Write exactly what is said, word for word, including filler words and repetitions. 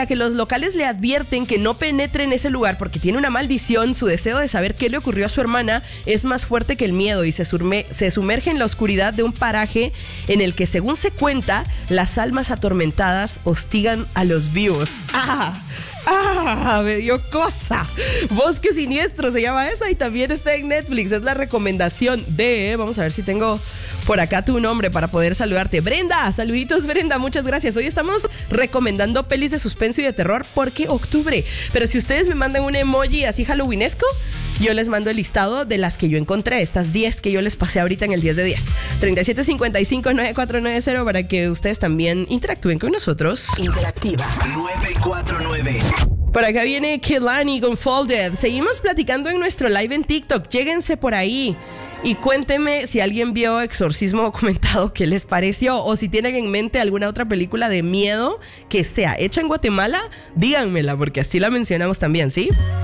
a que los locales le advierten que no penetre en ese lugar porque tiene una maldición. Su deseo de saber qué le ocurrió a su hermana es más fuerte que el miedo y se, surme, se sumerge en la oscuridad de un paraje en el que, según se cuenta, las almas atormentadas hostigan a los vivos. ¡Ah! ¡Ah! Me dio cosa. Bosque Siniestro se llama esa y también está en Netflix. Es la recomendación de... Vamos a ver si tengo por acá tu nombre para poder saludarte. Brenda, saluditos Brenda, muchas gracias. Hoy estamos recomendando pelis de suspenso y de terror porque octubre. Pero si ustedes me mandan un emoji así halloweenesco, yo les mando el listado de las que yo encontré, estas diez que yo les pasé ahorita en el diez de diez. treinta y siete cincuenta y cinco nueve cuatro nueve cero para que ustedes también interactúen con nosotros. Interactiva nueve cuatro nueve. Por acá viene Kehlani con Folded. Seguimos platicando en nuestro live en TikTok. Lléguense por ahí y cuéntenme si alguien vio Exorcismo Documentado, qué les pareció, o si tienen en mente alguna otra película de miedo que sea hecha en Guatemala, díganmela porque así la mencionamos también, ¿sí?